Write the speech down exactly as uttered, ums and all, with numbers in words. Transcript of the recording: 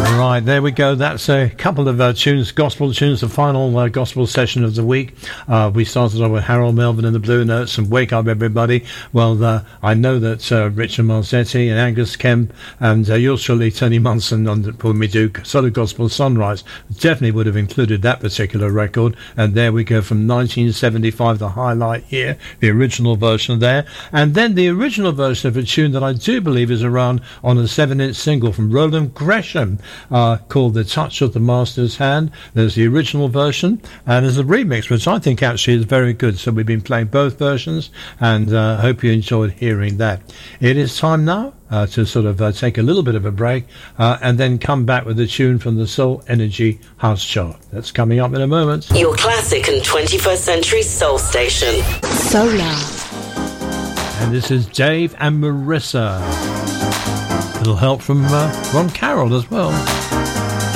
Right, there we go. That's a couple of uh, tunes, gospel tunes, the final uh, gospel session of the week. Uh, we started off with Harold Melvin and the Blue Notes and Wake Up Everybody. Well, uh, I know that uh, Richard Marzetti and Angus Kemp and uh, yours truly, Tony Munson, on the, when we do Solid Gospel Sunrise, definitely would have included that particular record. And there we go, from nineteen seventy-five, the highlight here, the original version there. And then the original version of a tune that I do believe is around on a seven-inch single from Roland Gresham, Uh, called The Touch of the Master's Hand. There's the original version and there's a remix, which I think actually is very good. So we've been playing both versions and uh, hope you enjoyed hearing that. It is time now uh, to sort of uh, take a little bit of a break uh, and then come back with a tune from the Soul Energy House Chart. That's coming up in a moment. Your classic and twenty-first century soul station. Solar. And this is Dave and Marissa. Little help from uh, Ron Carroll as well.